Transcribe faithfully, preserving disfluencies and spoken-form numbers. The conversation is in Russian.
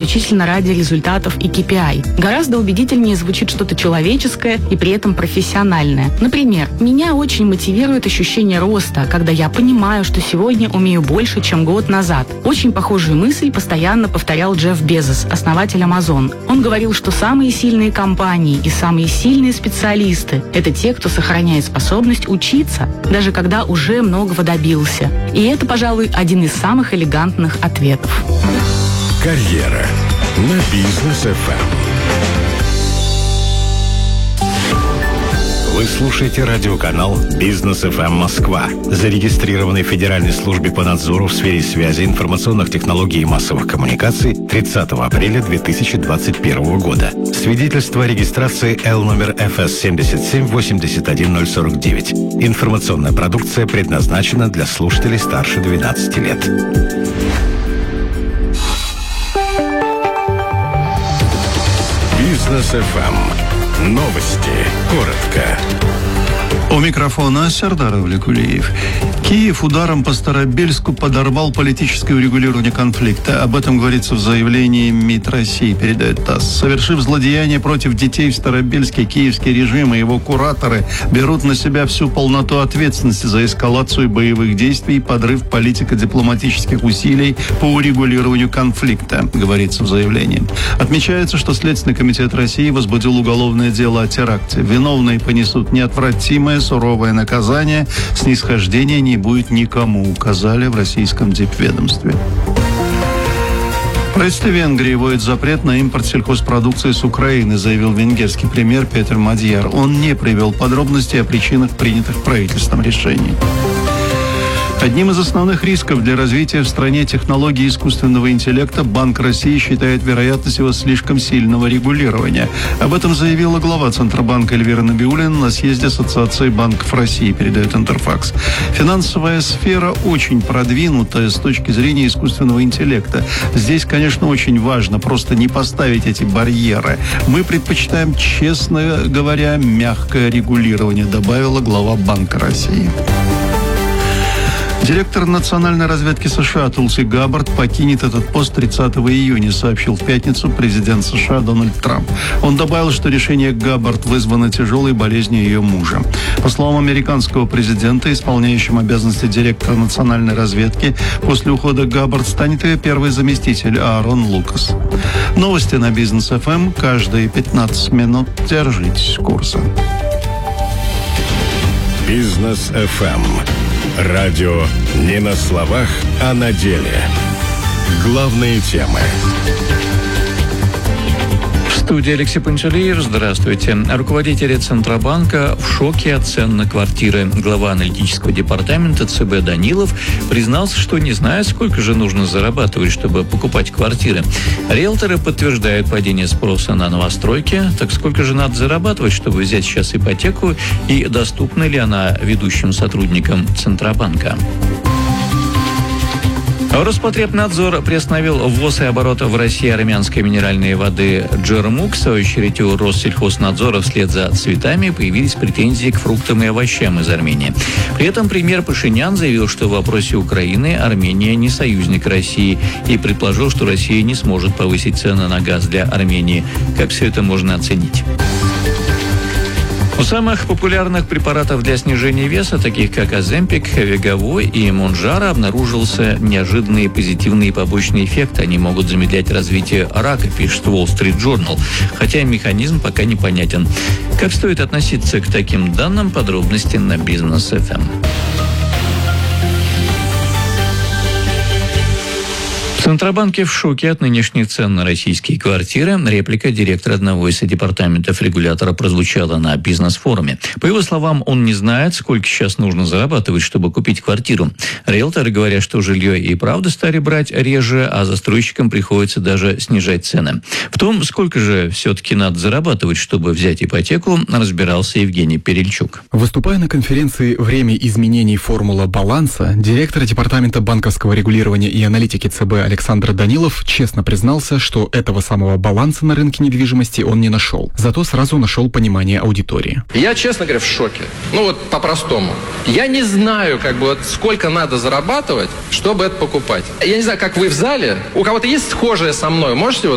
исключительно ради результатов и кей пи ай. Гораздо убедительнее звучит что-то человеческое и при этом профессиональное. Например, меня очень мотивирует ощущение роста, когда я понимаю, что сегодня умею больше, чем год назад. Очень похожую мысль постоянно повторял Джефф Безос, основатель Amazon. Он говорил, что самые сильные компании и самые сильные специалисты – это те, кто сохраняет способность учиться, даже когда уже многого добился. И это, пожалуй, один из самых элегантных ответов. Карьера на Бизнес эф эм. Вы слушаете радиоканал Бизнес эф эм Москва, зарегистрированный в Федеральной службе по надзору в сфере связи, информационных технологий и массовых коммуникаций тридцатого апреля две тысячи двадцать первого года. Свидетельство о регистрации Л номер эф эс семь семь восемь один ноль четыре девять. Информационная продукция предназначена для слушателей старше двенадцати лет. Бизнес эф эм. Новости. Коротко. У микрофона Сердар Авликулиев. Киев ударом по Старобельску подорвал политическое урегулирование конфликта. Об этом говорится в заявлении МИД России, передает ТАСС. Совершив злодеяние против детей в Старобельске, киевский режим и его кураторы берут на себя всю полноту ответственности за эскалацию боевых действий и подрыв политико-дипломатических усилий по урегулированию конфликта, говорится в заявлении. Отмечается, что Следственный комитет России возбудил уголовное дело о теракте. Виновные понесут неотвратимое суровое наказание, снисхождения не будет никому, указали в российском дипведомстве. Правительство Венгрии вводит запрет на импорт сельхозпродукции с Украины, заявил венгерский премьер Петер Мадьяр. Он не привел подробностей о причинах принятых правительством решений. Одним из основных рисков для развития в стране технологий искусственного интеллекта Банк России считает вероятность его слишком сильного регулирования. Об этом заявила глава Центробанка Эльвира Набиуллина на съезде Ассоциации банков России, передает Интерфакс. Финансовая сфера очень продвинутая с точки зрения искусственного интеллекта. Здесь, конечно, очень важно просто не поставить эти барьеры. Мы предпочитаем, честно говоря, мягкое регулирование, добавила глава Банка России. Директор национальной разведки США Тулси Габбард покинет этот пост тридцатого июня, сообщил в пятницу президент США Дональд Трамп. Он добавил, что решение Габбард вызвано тяжелой болезнью ее мужа. По словам американского президента, исполняющим обязанности директора национальной разведки, после ухода Габбард станет ее первый заместитель Аарон Лукас. Новости на Бизнес эф эм каждые пятнадцать минут. Держитесь курса. Бизнес эф эм. Радио не на словах, а на деле. Главные темы. В студии Алексей Панчалиев. Здравствуйте. Руководители Центробанка в шоке от цен на квартиры. Глава аналитического департамента ЦБ Данилов признался, что не знает, сколько же нужно зарабатывать, чтобы покупать квартиры. Риэлторы подтверждают падение спроса на новостройки. Так сколько же надо зарабатывать, чтобы взять сейчас ипотеку? И доступна ли она ведущим сотрудникам Центробанка? Роспотребнадзор приостановил ввоз и оборот в России армянской минеральной воды Джермук. В свою очередь у Россельхознадзора вслед за цветами появились претензии к фруктам и овощам из Армении. При этом премьер Пашинян заявил, что в вопросе Украины Армения не союзник России и предположил, что Россия не сможет повысить цены на газ для Армении. Как все это можно оценить? У самых популярных препаратов для снижения веса, таких как Оземпик, Веговой и Монжаро, обнаружился неожиданный позитивный побочный эффект. Они могут замедлять развитие рака, пишет Wall Street Journal, хотя механизм пока непонятен. Как стоит относиться к таким данным? Подробности на Бизнес эф эм. В Центробанке в шоке от нынешних цен на российские квартиры. Реплика директора одного из департаментов регулятора прозвучала на бизнес-форуме. По его словам, он не знает, сколько сейчас нужно зарабатывать, чтобы купить квартиру. Риэлторы говорят, что жилье и правда стали брать реже, а застройщикам приходится даже снижать цены. В том, сколько же все-таки надо зарабатывать, чтобы взять ипотеку, разбирался Евгений Перельчук. Выступая на конференции «Время изменений. Формула баланса», директор департамента банковского регулирования и аналитики ЦБ Александр Данилов честно признался, что этого самого баланса на рынке недвижимости он не нашел. Зато сразу нашел понимание аудитории. Я, честно говоря, в шоке. Ну вот по-простому. Я не знаю, как бы, вот, сколько надо зарабатывать, чтобы это покупать. Я не знаю, как вы в зале. У кого-то есть схожее со мной? Можете вот